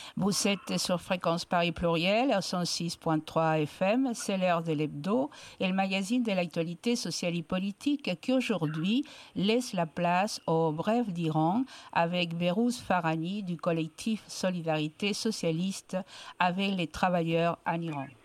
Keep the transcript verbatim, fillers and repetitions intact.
Vous êtes sur Fréquence Paris Pluriel, à cent six virgule trois F M, c'est l'heure de l'hebdo et le magazine de l'actualité sociale et politique qui aujourd'hui laisse la place au Bref d'Iran avec Behrouz Farahani du collectif Solidarité socialiste avec les travailleurs en Iran.